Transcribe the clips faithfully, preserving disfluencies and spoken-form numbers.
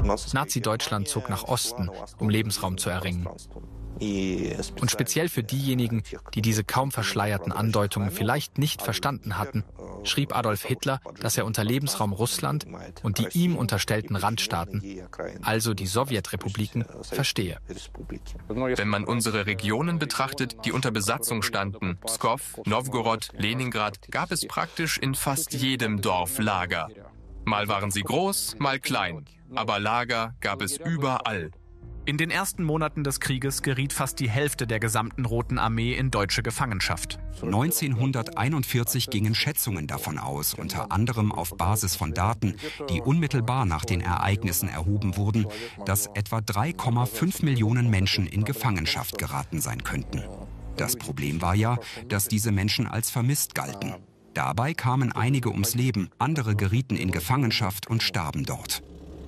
Nazi-Deutschland zog nach Osten, um Lebensraum zu erringen. Und speziell für diejenigen, die diese kaum verschleierten Andeutungen vielleicht nicht verstanden hatten, schrieb Adolf Hitler, dass er unter Lebensraum Russland und die ihm unterstellten Randstaaten, also die Sowjetrepubliken, verstehe. Wenn man unsere Regionen betrachtet, die unter Besatzung standen, Pskow, Nowgorod, Leningrad, gab es praktisch in fast jedem Dorf Lager. Mal waren sie groß, mal klein, aber Lager gab es überall. In den ersten Monaten des Krieges geriet fast die Hälfte der gesamten Roten Armee in deutsche Gefangenschaft. neunzehnhunderteinundvierzig gingen Schätzungen davon aus, unter anderem auf Basis von Daten, die unmittelbar nach den Ereignissen erhoben wurden, dass etwa drei Komma fünf Millionen Menschen in Gefangenschaft geraten sein könnten. Das Problem war ja, dass diese Menschen als vermisst galten. Dabei kamen einige ums Leben, andere gerieten in Gefangenschaft und starben dort.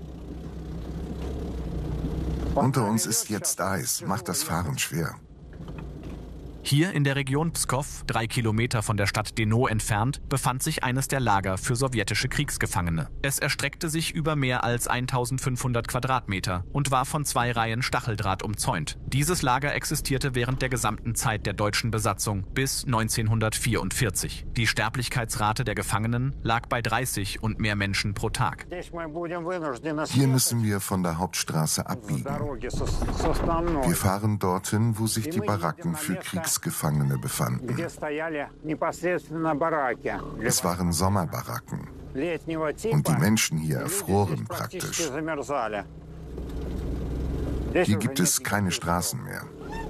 Unter uns ist jetzt Eis, macht das Fahren schwer. Hier in der Region Pskow, drei Kilometer von der Stadt Deno entfernt, befand sich eines der Lager für sowjetische Kriegsgefangene. Es erstreckte sich über mehr als eintausendfünfhundert Quadratmeter und war von zwei Reihen Stacheldraht umzäunt. Dieses Lager existierte während der gesamten Zeit der deutschen Besatzung bis neunzehnhundertvierundvierzig. Die Sterblichkeitsrate der Gefangenen lag bei dreißig und mehr Menschen pro Tag. Hier müssen wir von der Hauptstraße abbiegen. Wir fahren dorthin, wo sich die Baracken für Kriegsgefangene befanden. Es waren Sommerbaracken. Und die Menschen hier erfroren praktisch. Hier gibt es keine Straßen mehr.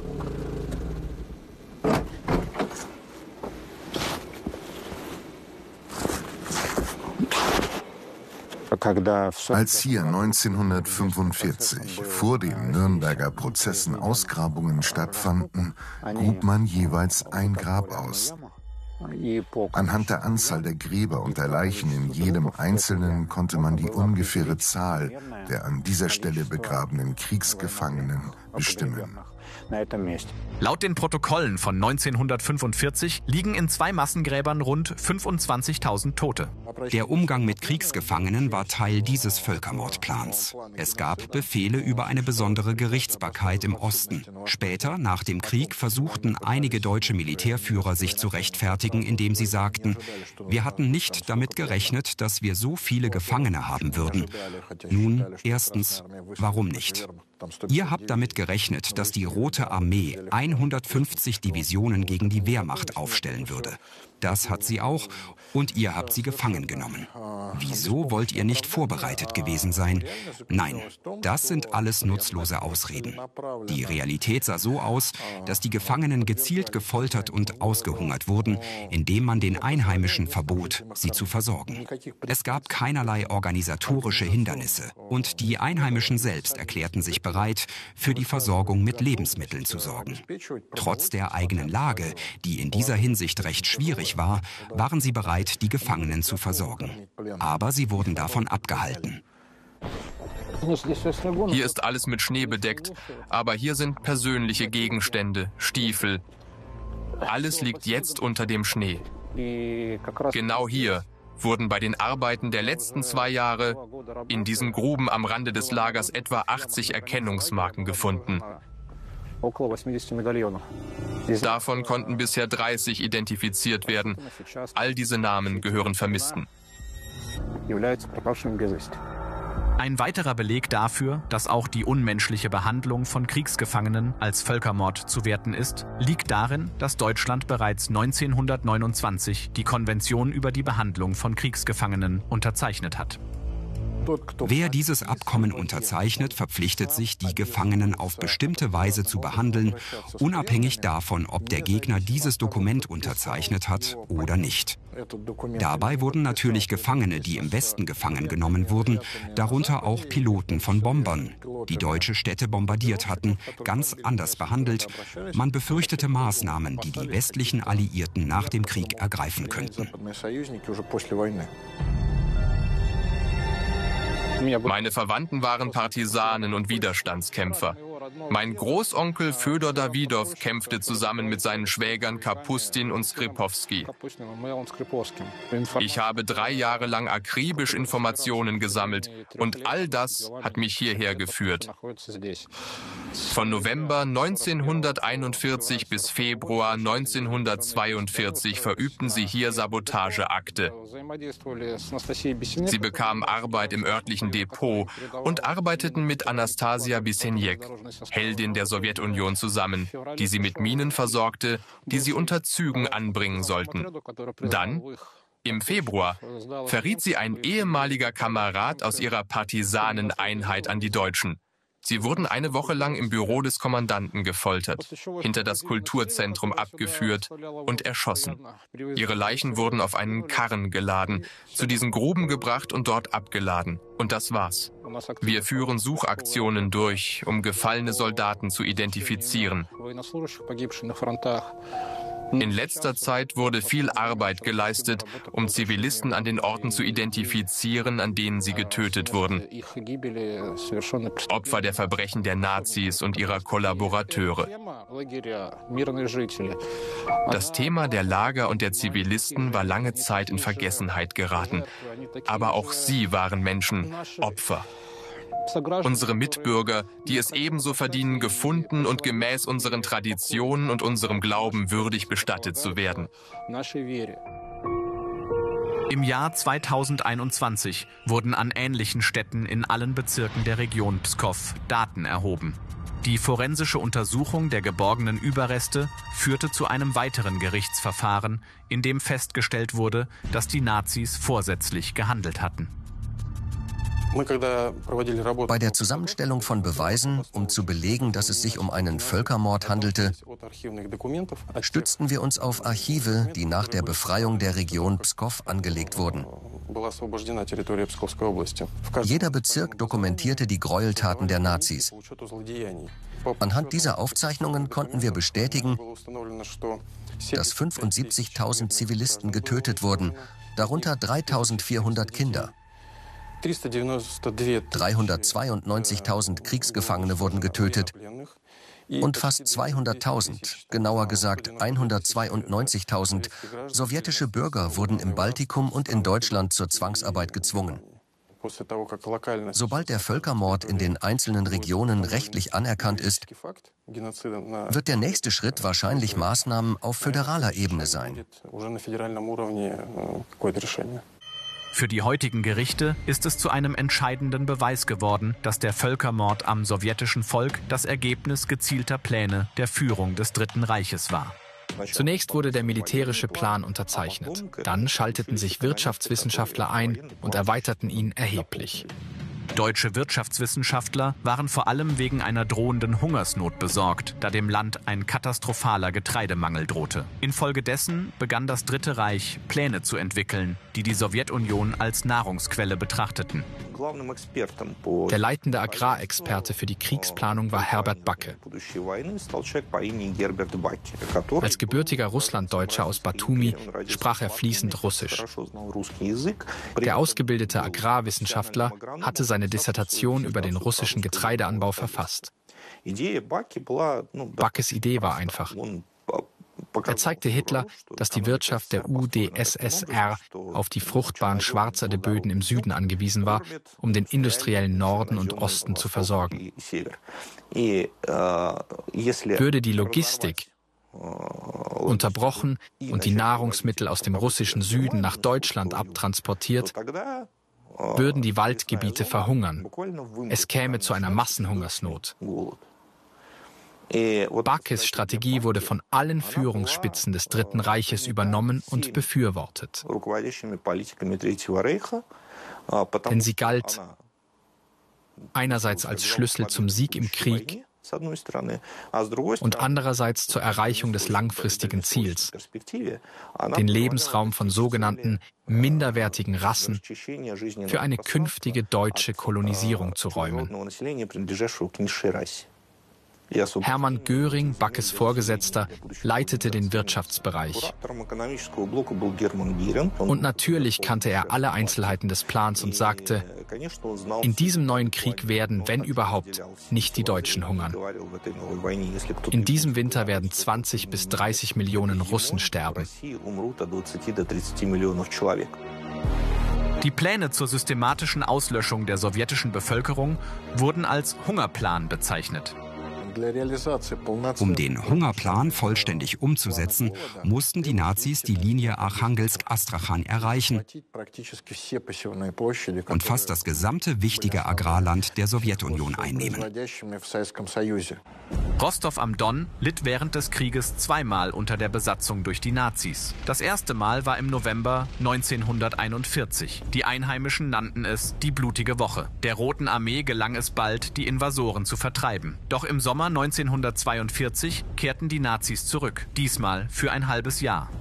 Als hier neunzehnhundertfünfundvierzig vor den Nürnberger Prozessen Ausgrabungen stattfanden, grub man jeweils ein Grab aus. Anhand der Anzahl der Gräber und der Leichen in jedem einzelnen konnte man die ungefähre Zahl der an dieser Stelle begrabenen Kriegsgefangenen bestimmen. Laut den Protokollen von neunzehnhundertfünfundvierzig liegen in zwei Massengräbern rund fünfundzwanzigtausend Tote. Der Umgang mit Kriegsgefangenen war Teil dieses Völkermordplans. Es gab Befehle über eine besondere Gerichtsbarkeit im Osten. Später, nach dem Krieg, versuchten einige deutsche Militärführer sich zu rechtfertigen, indem sie sagten, wir hatten nicht damit gerechnet, dass wir so viele Gefangene haben würden. Nun, erstens, warum nicht? Ihr habt damit gerechnet, dass die Rote Armee hundertfünfzig Divisionen gegen die Wehrmacht aufstellen würde. Das hat sie auch und ihr habt sie gefangen genommen. Wieso wollt ihr nicht vorbereitet gewesen sein? Nein, das sind alles nutzlose Ausreden. Die Realität sah so aus, dass die Gefangenen gezielt gefoltert und ausgehungert wurden, indem man den Einheimischen verbot, sie zu versorgen. Es gab keinerlei organisatorische Hindernisse und die Einheimischen selbst erklärten sich bereit, für die Versorgung mit Lebensmitteln zu sorgen. Trotz der eigenen Lage, die in dieser Hinsicht recht schwierig war, waren sie bereit, die Gefangenen zu versorgen. Aber sie wurden davon abgehalten. Hier ist alles mit Schnee bedeckt, aber hier sind persönliche Gegenstände, Stiefel. Alles liegt jetzt unter dem Schnee. Genau hier wurden bei den Arbeiten der letzten zwei Jahre in diesen Gruben am Rande des Lagers etwa achtzig Erkennungsmarken gefunden. Davon konnten bisher dreißig identifiziert werden. All diese Namen gehören Vermissten. Ein weiterer Beleg dafür, dass auch die unmenschliche Behandlung von Kriegsgefangenen als Völkermord zu werten ist, liegt darin, dass Deutschland bereits neunzehnhundertneunundzwanzig die Konvention über die Behandlung von Kriegsgefangenen unterzeichnet hat. Wer dieses Abkommen unterzeichnet, verpflichtet sich, die Gefangenen auf bestimmte Weise zu behandeln, unabhängig davon, ob der Gegner dieses Dokument unterzeichnet hat oder nicht. Dabei wurden natürlich Gefangene, die im Westen gefangen genommen wurden, darunter auch Piloten von Bombern, die deutsche Städte bombardiert hatten, ganz anders behandelt. Man befürchtete Maßnahmen, die die westlichen Alliierten nach dem Krieg ergreifen könnten. Meine Verwandten waren Partisanen und Widerstandskämpfer. Mein Großonkel Födor Dawidow kämpfte zusammen mit seinen Schwägern Kapustin und Skripowski. Ich habe drei Jahre lang akribisch Informationen gesammelt und all das hat mich hierher geführt. Von November neunzehnhunderteinundvierzig bis Februar neunzehnhundertzweiundvierzig verübten sie hier Sabotageakte. Sie bekamen Arbeit im örtlichen Depot und arbeiteten mit Anastasia Bisenjek, Heldin der Sowjetunion, zusammen, die sie mit Minen versorgte, die sie unter Zügen anbringen sollten. Dann, im Februar, verriet sie ein ehemaliger Kamerad aus ihrer Partisaneneinheit an die Deutschen. Sie wurden eine Woche lang im Büro des Kommandanten gefoltert, hinter das Kulturzentrum abgeführt und erschossen. Ihre Leichen wurden auf einen Karren geladen, zu diesen Gruben gebracht und dort abgeladen. Und das war's. Wir führen Suchaktionen durch, um gefallene Soldaten zu identifizieren. In letzter Zeit wurde viel Arbeit geleistet, um Zivilisten an den Orten zu identifizieren, an denen sie getötet wurden. Opfer der Verbrechen der Nazis und ihrer Kollaborateure. Das Thema der Lager und der Zivilisten war lange Zeit in Vergessenheit geraten. Aber auch sie waren Menschen, Opfer. Unsere Mitbürger, die es ebenso verdienen, gefunden und gemäß unseren Traditionen und unserem Glauben würdig bestattet zu werden. Im Jahr zweitausendeinundzwanzig wurden an ähnlichen Stätten in allen Bezirken der Region Pskow Daten erhoben. Die forensische Untersuchung der geborgenen Überreste führte zu einem weiteren Gerichtsverfahren, in dem festgestellt wurde, dass die Nazis vorsätzlich gehandelt hatten. Bei der Zusammenstellung von Beweisen, um zu belegen, dass es sich um einen Völkermord handelte, stützten wir uns auf Archive, die nach der Befreiung der Region Pskow angelegt wurden. Jeder Bezirk dokumentierte die Gräueltaten der Nazis. Anhand dieser Aufzeichnungen konnten wir bestätigen, dass fünfundsiebzigtausend Zivilisten getötet wurden, darunter dreitausendvierhundert Kinder. dreihundertzweiundneunzigtausend Kriegsgefangene wurden getötet und fast zweihunderttausend, genauer gesagt hundertzweiundneunzigtausend, sowjetische Bürger wurden im Baltikum und in Deutschland zur Zwangsarbeit gezwungen. Sobald der Völkermord in den einzelnen Regionen rechtlich anerkannt ist, wird der nächste Schritt wahrscheinlich Maßnahmen auf föderaler Ebene sein. Für die heutigen Gerichte ist es zu einem entscheidenden Beweis geworden, dass der Völkermord am sowjetischen Volk das Ergebnis gezielter Pläne der Führung des Dritten Reiches war. Zunächst wurde der militärische Plan unterzeichnet. Dann schalteten sich Wirtschaftswissenschaftler ein und erweiterten ihn erheblich. Deutsche Wirtschaftswissenschaftler waren vor allem wegen einer drohenden Hungersnot besorgt, da dem Land ein katastrophaler Getreidemangel drohte. Infolgedessen begann das Dritte Reich, Pläne zu entwickeln, die die Sowjetunion als Nahrungsquelle betrachteten. Der leitende Agrarexperte für die Kriegsplanung war Herbert Backe. Als gebürtiger Russlanddeutscher aus Batumi sprach er fließend Russisch. Der ausgebildete Agrarwissenschaftler hatte seine Dissertation über den russischen Getreideanbau verfasst. Backes Idee war einfach. Er zeigte Hitler, dass die Wirtschaft der U d S S R auf die fruchtbaren Schwarzerdeböden im Süden angewiesen war, um den industriellen Norden und Osten zu versorgen. Würde die Logistik unterbrochen und die Nahrungsmittel aus dem russischen Süden nach Deutschland abtransportiert, würden die Waldgebiete verhungern. Es käme zu einer Massenhungersnot. Backes Strategie wurde von allen Führungsspitzen des Dritten Reiches übernommen und befürwortet. Denn sie galt einerseits als Schlüssel zum Sieg im Krieg und andererseits zur Erreichung des langfristigen Ziels, den Lebensraum von sogenannten minderwertigen Rassen für eine künftige deutsche Kolonisierung zu räumen. Hermann Göring, Backes Vorgesetzter, leitete den Wirtschaftsbereich. Und natürlich kannte er alle Einzelheiten des Plans und sagte, in diesem neuen Krieg werden, wenn überhaupt, nicht die Deutschen hungern. In diesem Winter werden zwanzig bis dreißig Millionen Russen sterben. Die Pläne zur systematischen Auslöschung der sowjetischen Bevölkerung wurden als Hungerplan bezeichnet. Um den Hungerplan vollständig umzusetzen, mussten die Nazis die Linie Archangelsk-Astrachan erreichen und fast das gesamte wichtige Agrarland der Sowjetunion einnehmen. Rostov am Don litt während des Krieges zweimal unter der Besatzung durch die Nazis. Das erste Mal war im November neunzehnhunderteinundvierzig. Die Einheimischen nannten es die blutige Woche. Der Roten Armee gelang es bald, die Invasoren zu vertreiben. Doch im Sommer neunzehnhundertzweiundvierzig kehrten die Nazis zurück, diesmal für ein halbes Jahr.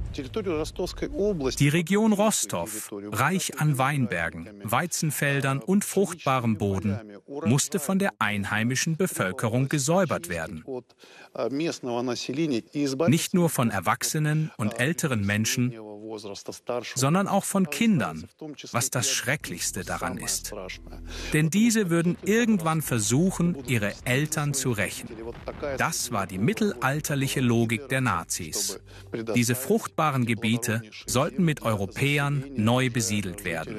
Die Region Rostov, reich an Weinbergen, Weizenfeldern und fruchtbarem Boden, musste von der einheimischen Bevölkerung gesäubert werden. Nicht nur von Erwachsenen und älteren Menschen, sondern auch von Kindern, was das Schrecklichste daran ist. Denn diese würden irgendwann versuchen, ihre Eltern zu rächen. Das war die mittelalterliche Logik der Nazis. Diese fruchtbaren Gebiete sollten mit Europäern neu besiedelt werden.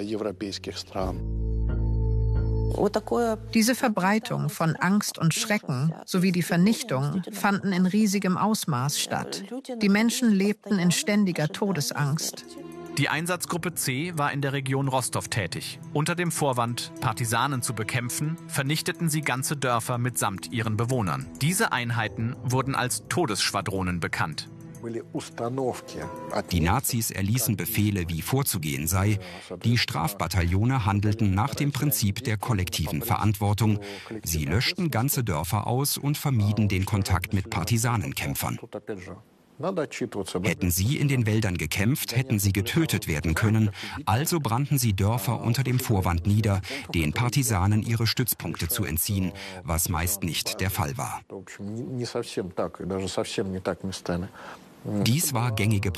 Diese Verbreitung von Angst und Schrecken sowie die Vernichtung fanden in riesigem Ausmaß statt. Die Menschen lebten in ständiger Todesangst. Die Einsatzgruppe C war in der Region Rostov tätig. Unter dem Vorwand, Partisanen zu bekämpfen, vernichteten sie ganze Dörfer mitsamt ihren Bewohnern. Diese Einheiten wurden als Todesschwadronen bekannt. Die Nazis erließen Befehle, wie vorzugehen sei. Die Strafbataillone handelten nach dem Prinzip der kollektiven Verantwortung. Sie löschten ganze Dörfer aus und vermieden den Kontakt mit Partisanenkämpfern. Hätten sie in den Wäldern gekämpft, hätten sie getötet werden können. Also brannten sie Dörfer unter dem Vorwand nieder, den Partisanen ihre Stützpunkte zu entziehen, was meist nicht der Fall war. Dies war gängige